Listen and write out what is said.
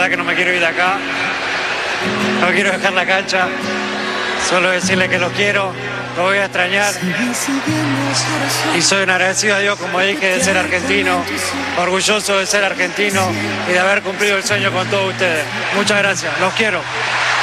verdad que no me quiero ir de acá. No quiero dejar la cancha. Solo decirle que los quiero, los voy a extrañar. Y soy un agradecido a Dios, como dije, de ser argentino, orgulloso de ser argentino y de haber cumplido el sueño con todos ustedes. Muchas gracias, los quiero.